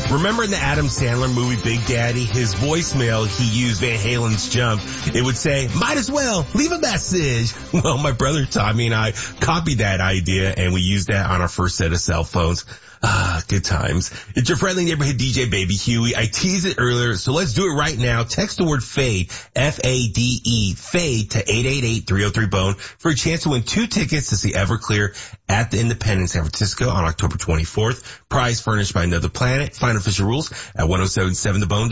Remember in the Adam Sandler movie Big Daddy, his voicemail, he used Van Halen's Jump. It would say, might as well leave a message. Well, my brother Tommy and I copied that idea and we used that on our first set of cell phones. Good times. It's your friendly neighborhood DJ Baby Huey. I teased it earlier, so let's do it right now. Text the word FADE, F-A-D-E, FADE to 888-303-BONE for a chance to win 2 tickets to see Everclear at the Independence San Francisco on October 24th. Prize furnished by Another Planet. Find official rules at 1077thebone.com.